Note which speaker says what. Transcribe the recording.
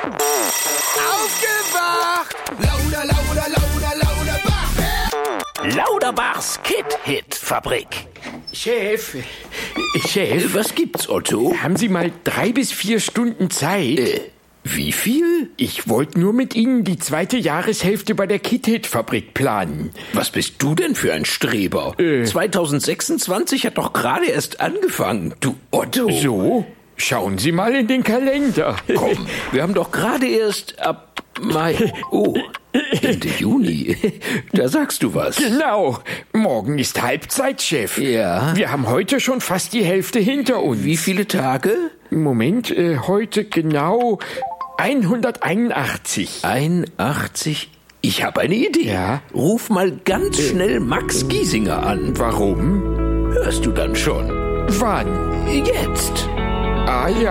Speaker 1: Aufgewacht! Lauter, lauter, lauter, Lauterbach!
Speaker 2: Lauterbachs Kit-Hit-Fabrik.
Speaker 3: Chef,
Speaker 2: Was gibt's, Otto?
Speaker 3: haben Sie mal 3 bis 4 Stunden Zeit?
Speaker 2: Wie viel?
Speaker 3: Ich wollte nur mit Ihnen die 2. Jahreshälfte bei der Kit-Hit-Fabrik planen.
Speaker 2: Was bist du denn für ein Streber? 2026 hat doch gerade erst angefangen. Du Otto.
Speaker 3: So, schauen Sie mal in den Kalender.
Speaker 2: Komm, wir haben doch gerade erst ab Mai. Oh, Ende Juni. Da sagst du was.
Speaker 3: Genau, morgen ist Halbzeit, Chef.
Speaker 2: Ja.
Speaker 3: Wir haben heute schon fast die Hälfte hinter uns.
Speaker 2: Wie viele Tage?
Speaker 3: Moment, heute genau 181.
Speaker 2: 81. Ich habe eine Idee.
Speaker 3: Ja?
Speaker 2: Ruf mal ganz schnell Max Giesinger an.
Speaker 3: Warum?
Speaker 2: Hörst du dann schon?
Speaker 3: Wann?
Speaker 2: Jetzt.
Speaker 3: Ah ja.